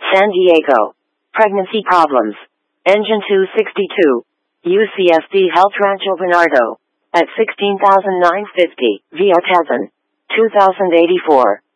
San Diego. Pregnancy problems. Engine 262. UCSD Health Rancho Bernardo. At 16,950. Via Tezin. 2084.